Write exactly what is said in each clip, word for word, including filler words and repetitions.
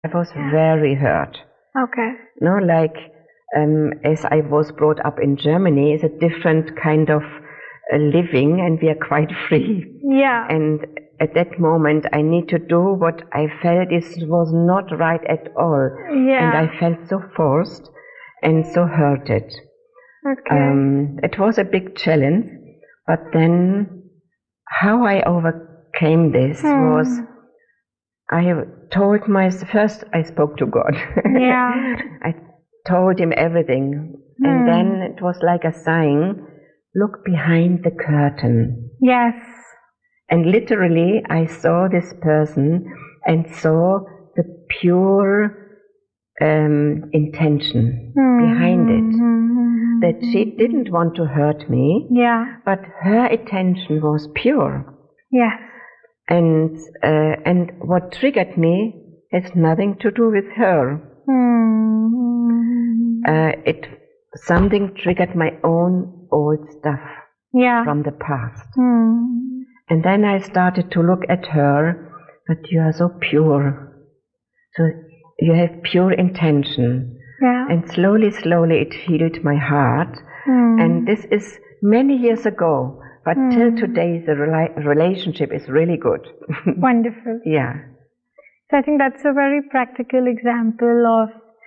I was very hurt. Okay. No, like um, as I was brought up in Germany, it's a different kind of uh, living, and we are quite free. Yeah. And at that moment, I need to do what I felt is was not right at all. Yeah. And I felt so forced and so hurted. Okay. Um, it was a big challenge, but then how I overcame this Hmm. was I told my first I spoke to God. Yeah. I told him everything, Hmm. and then it was like a sign, look behind the curtain. Yes. And literally I saw this person and saw the pure um, intention Hmm. behind it. Hmm. That she didn't want to hurt me, Yeah. but her intention was pure. Yes. And uh, and what triggered me has nothing to do with her. Hmm. Uh, it something triggered my own old stuff Yeah. from the past. Hmm. And then I started to look at her, but you are so pure. So you have pure intention. Yeah. And slowly, slowly it healed my heart. Hmm. And this is many years ago, but Hmm. till today the rela- relationship is really good. Wonderful. Yeah. So I think that's a very practical example of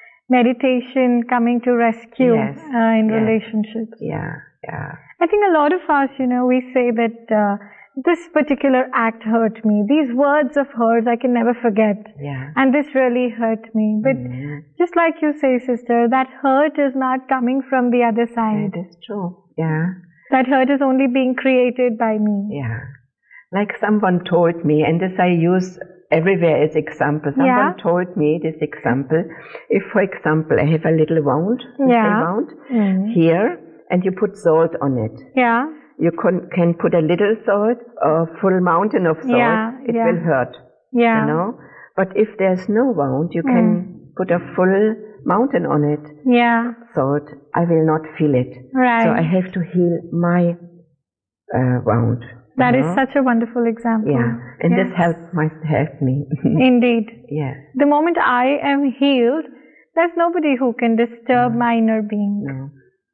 meditation coming to rescue Yes. uh, in Yes. relationships. Yeah, yeah. I think a lot of us, you know, we say that uh, this particular act hurt me. These words of hers I can never forget. Yeah. And this really hurt me. But Mhm. just like you say, sister, that hurt is not coming from the other side. That is true. Yeah. That hurt is only being created by me. Yeah. Like someone told me, and this I use everywhere as example. Someone Yeah. told me this example. If, for example, I have a little wound, you Yeah. say wound, Mm. here, and you put salt on it. Yeah. You can, can put a little salt or a full mountain of salt. Yeah, It yeah. will hurt, Yeah. you know. But if there's no wound, you Mm. can put a full mountain on it. Yeah. Salt, I will not feel it. Right. So I have to heal my uh, wound. That you is know? such a wonderful example. Yeah, and Yes. this helped my helped me. Indeed. Yes. The moment I am healed, there's nobody who can disturb No. my inner being. No.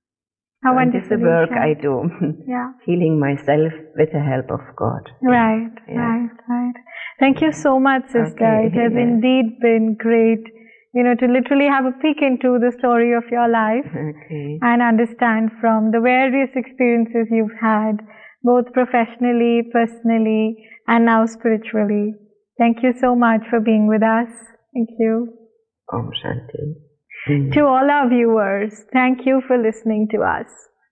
How So, and this is the wonderfully work I said. do, Yeah. healing myself with the help of God. Right, Yes. right, right. Thank you so much, sister. Okay, It has yes. indeed been great, you know, to literally have a peek into the story of your life Okay. and understand from the various experiences you've had, both professionally, personally, and now spiritually. Thank you so much for being with us. Thank you. Om Shanti. Mm. To all our viewers, thank you for listening to us.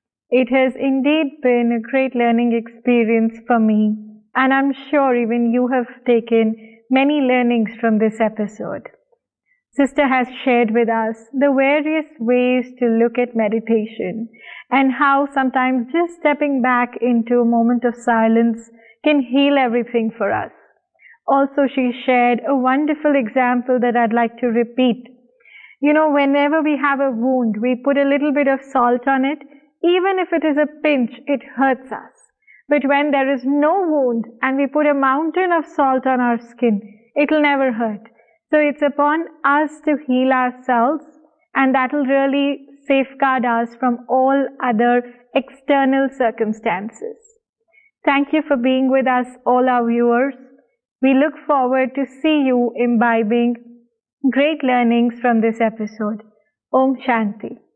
It has indeed been a great learning experience for me, and I'm sure even you have taken many learnings from this episode. Sister has shared with us the various ways to look at meditation and how sometimes just stepping back into a moment of silence can heal everything for us. Also, she shared a wonderful example that I'd like to repeat. You know, whenever we have a wound, we put a little bit of salt on it. Even if it is a pinch, it hurts us. But when there is no wound and we put a mountain of salt on our skin, it will never hurt. So it's upon us to heal ourselves, and that will really safeguard us from all other external circumstances. Thank you for being with us, all our viewers. We look forward to see you imbibing great learnings from this episode. Om Shanti.